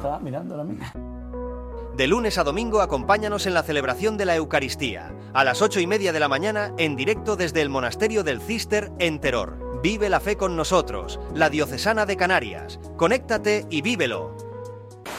está mirando ahora mismo. De lunes a domingo acompáñanos en la celebración de la Eucaristía, a las 8:30 de la mañana, en directo desde el Monasterio del Císter en Teror. Vive la fe con nosotros, la Diocesana de Canarias. Conéctate y vívelo.